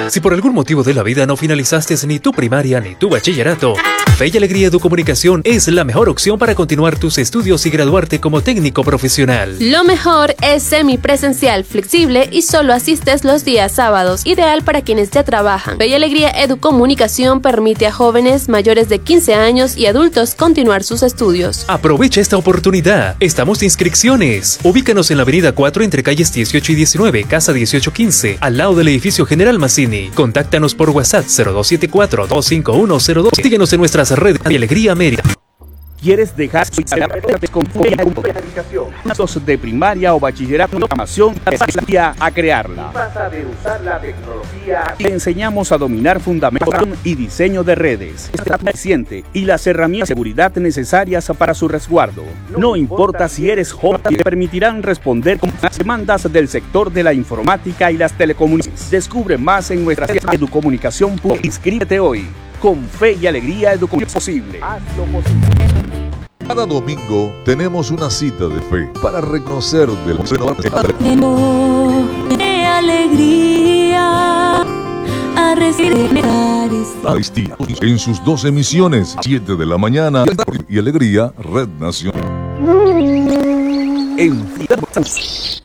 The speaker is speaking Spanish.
Si por algún motivo de la vida no finalizaste ni tu primaria ni tu bachillerato, Fe y Alegría Educomunicación es la mejor opción para continuar tus estudios y graduarte como técnico profesional. Lo mejor es semipresencial, flexible y solo asistes los días sábados, ideal para quienes ya trabajan. Fe y Alegría Educomunicación permite a jóvenes mayores de 15 años y adultos continuar sus estudios. Aprovecha esta oportunidad. Estamos de inscripciones. Ubícanos en la avenida 4 entre calles 18 y 19, casa 1815, al lado del edificio General Mazzini. Contáctanos por WhatsApp 0274-25102. Síguenos en nuestras redes de Alegría Mérida. ¿Quieres dejar con cursos de primaria o bachillerato en programación a crearla? Vas a usar la tecnología. Te enseñamos a dominar fundamentos y diseño de redes, eficiente y las herramientas de seguridad necesarias para su resguardo. No importa si eres joven, te permitirán responder con las demandas del sector de la informática y las telecomunicaciones. Descubre más en nuestra Educomunicación. Inscríbete hoy. Con Fe y Alegría Educomunicación posible. Hazlo posible. Cada domingo tenemos una cita de fe para reconocer del de alegría a recibir en sus 2 emisiones, 7 de la mañana y Alegría Red Nacional.